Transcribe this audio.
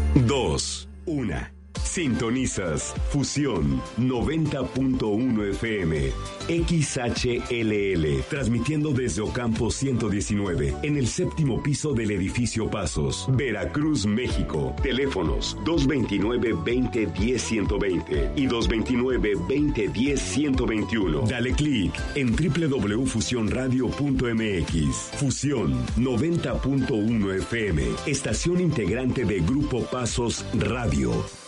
2, 1. Sintonizas Fusión 90.1 FM XHLL, transmitiendo desde Ocampo 119, en el séptimo piso del edificio Pasos, Veracruz, México. Teléfonos 229-2010-120 y 229-2010-121. Dale clic en www.fusionradio.mx. Fusión 90.1 FM, estación integrante de Grupo Pasos Radio.